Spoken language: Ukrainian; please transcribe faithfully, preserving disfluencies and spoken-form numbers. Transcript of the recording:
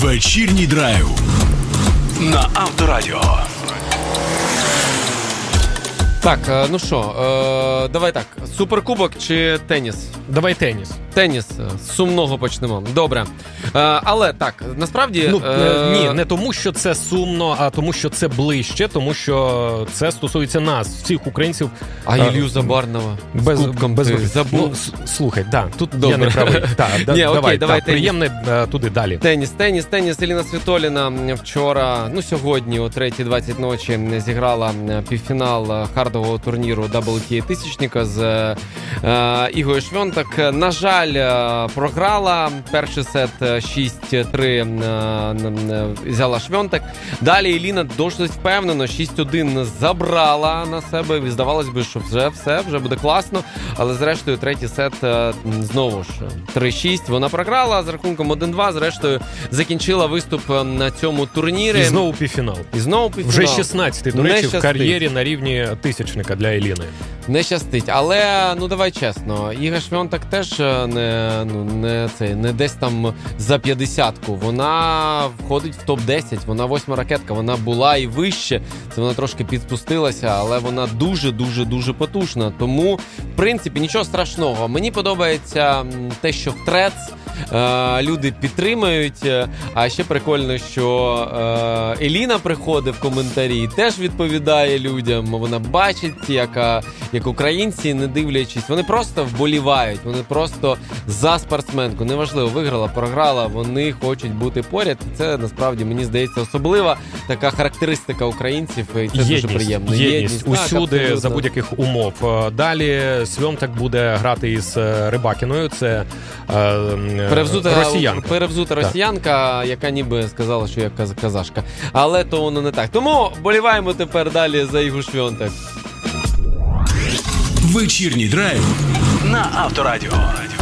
Вечірній драйв на Авторадіо. Так, ну що, е, давай так, суперкубок чи теніс? Давай теніс. Теніс, з сумного почнемо. Добре. Е, але так, насправді... Ну, е... Ні, не тому, що це сумно, а тому, що це ближче, тому що це стосується нас, всіх українців. А Ілью Забарнова без, з кубком без, ти забув? Ну, слухай, да, тут Добре. я не правий. Так, да, Ні, давай, окей, давай так, приємне туди далі. Теніс, теніс, теніс. Еліна Світоліна вчора, ну сьогодні о третій двадцять ночі зіграла півфінал хардового турніру дабл ю ті ей тисячника з е, Ігою Швьонтак. На жаль, програла. Перший сет шість три е, е, взяла Швьонтак. Далі Еліна досить впевнено шість один забрала на себе. І здавалось би, що вже все, вже буде класно. Але зрештою третій сет е, знову ж три шість. Вона програла з рахунком один два. Зрештою закінчила виступ на цьому турнірі. І знову півфінал. І знову півфінал. Вже шістнадцятий, до речі, в кар'єрі на рівні тисячника для Еліни. Не щастить. Але, ну давай чесно, Іга Швьонтак теж не, ну, не, це, не десь там за п'ятдесятку. Вона входить в топ десять, вона восьма ракетка, вона була і вище. Це вона трошки підспустилася, але вона дуже-дуже-дуже потужна. Тому, в принципі, нічого страшного. Мені подобається те, що в Трец е, люди підтримують. А ще прикольно, що е, Еліна приходить в коментарі і теж відповідає людям. Вона бачить, яка як українці, не дивлячись, вони просто вболівають, вони просто за спортсменку. Неважливо, виграла, програла, вони хочуть бути поряд. Це, насправді, мені здається, особлива така характеристика українців, і це єдність, дуже приємно. Єдність, єдність. усюди, так, за будь-яких умов. Далі Свьонтак буде грати із Рибакіною, це е, перевзута росіянка. Перевзута росіянка, яка ніби сказала, що я казашка. Але то воно не так. Тому боліваємо тепер далі за Ігу Швьонтак. Вечірній драйв на Авторадіо.